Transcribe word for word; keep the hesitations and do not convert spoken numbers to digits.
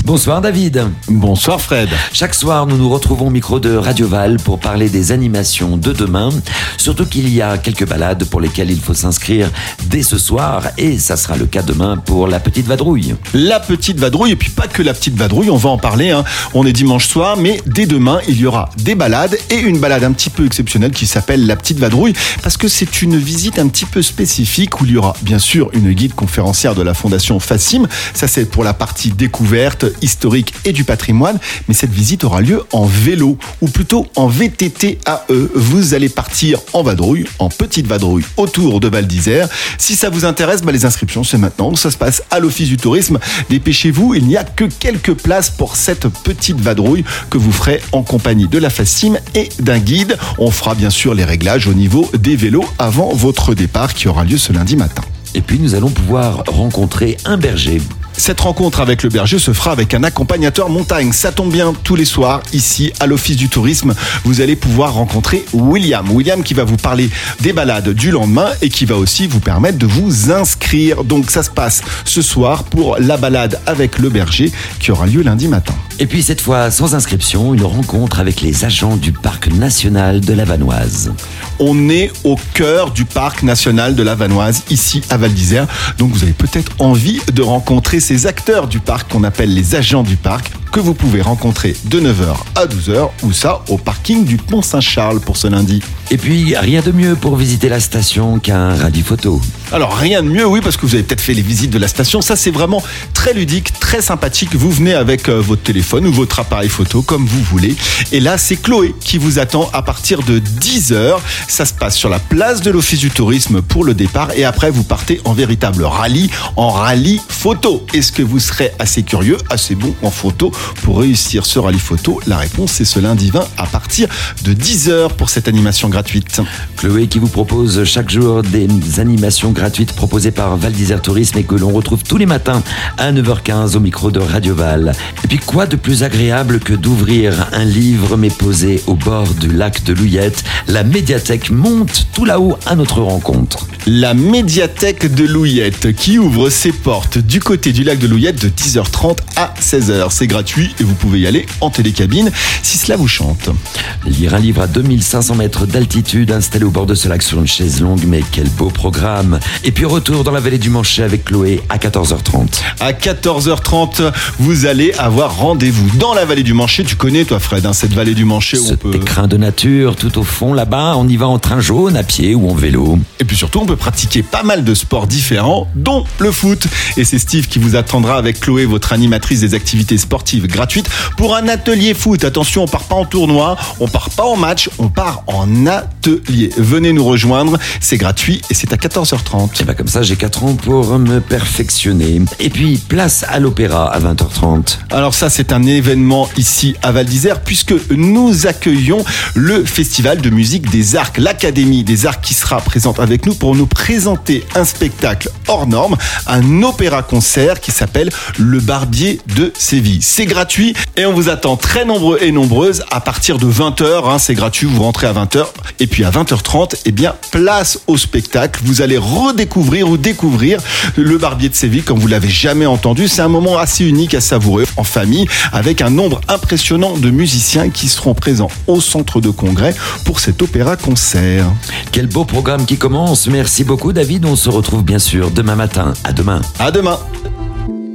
Bonsoir David. Bonsoir Fred. Chaque soir, nous nous retrouvons au micro de Radio Val pour parler des animations de demain. Surtout qu'il y a quelques balades pour lesquelles il faut s'inscrire dès ce soir. Et ça sera le cas demain pour la Petite Vadrouille. La Petite Vadrouille, et puis pas que la Petite Vadrouille, on va en parler. Hein. On est dimanche soir, mais dès demain, il y aura des balades et une balade un petit peu exceptionnelle qui s'appelle la Petite Vadrouille. Parce que c'est une visite un petit peu spécifique où il y aura bien sûr une guide conférencière de la Fondation Fassim. Ça, c'est pour la partie découverte, historique et du patrimoine, mais cette visite aura lieu en vélo, ou plutôt en V T T A E. Vous allez partir en vadrouille, en petite vadrouille, autour de Val d'Isère. Si ça vous intéresse, bah les inscriptions c'est maintenant, ça se passe à l'Office du Tourisme. Dépêchez-vous, il n'y a que quelques places pour cette petite vadrouille que vous ferez en compagnie de la Fassim et d'un guide. On fera bien sûr les réglages au niveau des vélos avant votre départ qui aura lieu ce lundi matin. Et puis nous allons pouvoir rencontrer un berger. Cette rencontre avec le berger se fera avec un accompagnateur montagne. Ça tombe bien, tous les soirs, ici, à l'Office du Tourisme, vous allez pouvoir rencontrer William. William qui va vous parler des balades du lendemain et qui va aussi vous permettre de vous inscrire. Donc ça se passe ce soir pour la balade avec le berger qui aura lieu lundi matin. Et puis cette fois, sans inscription, une rencontre avec les agents du Parc National de la Vanoise. On est au cœur du Parc National de la Vanoise, ici à Val d'Isère. Donc vous avez peut-être envie de rencontrer ces acteurs du parc qu'on appelle les agents du parc, que vous pouvez rencontrer de neuf heures à douze heures, ou ça au parking du Pont Saint-Charles pour ce lundi. Et puis, rien de mieux pour visiter la station qu'un rallye photo. Alors, rien de mieux, oui, parce que vous avez peut-être fait les visites de la station. Ça, c'est vraiment très ludique, très sympathique. Vous venez avec euh, votre téléphone ou votre appareil photo, comme vous voulez. Et là, c'est Chloé qui vous attend à partir de dix heures. Ça se passe sur la place de l'Office du Tourisme pour le départ. Et après, vous partez en véritable rallye, en rallye photo. Est-ce que vous serez assez curieux, assez bon en photo pour réussir ce rallye photo? La réponse, c'est ce lundi vingt à partir de dix heures pour cette animation gratuite. Chloé qui vous propose chaque jour des animations gratuites proposées par Val d'Isère Tourisme et que l'on retrouve tous les matins à neuf heures quinze au micro de Radio Val. Et puis quoi de plus agréable que d'ouvrir un livre mais posé au bord du lac de Louillette? La médiathèque monte tout là-haut à notre rencontre. La médiathèque de Louillette qui ouvre ses portes du côté du lac de Louillette de dix heures trente à seize heures. C'est gratuit et vous pouvez y aller en télécabine si cela vous chante. Lire un livre à deux mille cinq cents mètres d'altitude installé au bord de ce lac sur une chaise longue, mais quel beau programme. Et puis retour dans la vallée du Manchet avec Chloé à quatorze heures trente. À quatorze heures trente, vous allez avoir rendez-vous dans la vallée du Manchet. Tu connais toi Fred, hein, cette vallée du Manchet où Ce on peut... écrin de nature tout au fond là-bas, on y va en train jaune, à pied ou en vélo. Et puis surtout, on peut pratiquer pas mal de sports différents, dont le foot. Et c'est Steve qui vous attendra avec Chloé, votre animatrice des activités sportives gratuites, pour un atelier foot. Attention, on part pas en tournoi, on part pas en match, on part en atelier. Venez nous rejoindre, c'est gratuit et c'est à quatorze heures trente. Et bah comme ça, j'ai quatre ans pour me perfectionner. Et puis, place à l'opéra à vingt heures trente. Alors ça, c'est un événement ici à Val d'Isère puisque nous accueillons le Festival de musique des Arcs, l'Académie des Arcs qui sera présente avec nous pour nous présenter un spectacle hors norme, un opéra-concert qui s'appelle Le Barbier de Séville. C'est gratuit et on vous attend très nombreux et nombreuses à partir de vingt heures. Hein, c'est gratuit, vous rentrez à vingt heures. Et puis à vingt heures trente, eh bien, place au spectacle. Vous allez redécouvrir ou découvrir Le Barbier de Séville comme vous l'avez jamais entendu. C'est un moment assez unique à savourer en famille avec un nombre impressionnant de musiciens qui seront présents au centre de congrès pour cet opéra-concert. Quel beau programme qui commence. Merci beaucoup David. On se retrouve bien sûr demain matin. À demain. À demain.